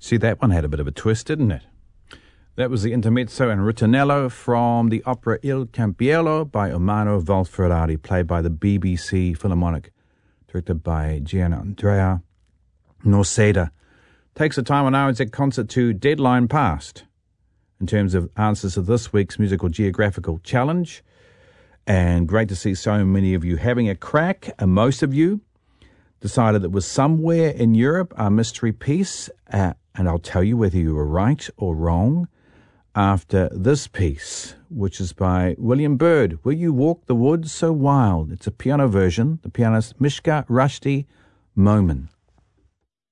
See, that one had a bit of a twist, didn't it? That was the Intermezzo and Ritornello from the opera Il Campiello by Umano Valferrari, played by the BBC Philharmonic, directed by Gianandrea Noseda. Takes the time on RNZ Concert to deadline passed in terms of answers to this week's musical geographical challenge. And great to see so many of you having a crack, and most of you decided it was somewhere in Europe, our mystery piece, and I'll tell you whether you were right or wrong after this piece, which is by William Byrd, Will You Walk the Woods So Wild? It's a piano version, the pianist Mishka Rushdie Momin.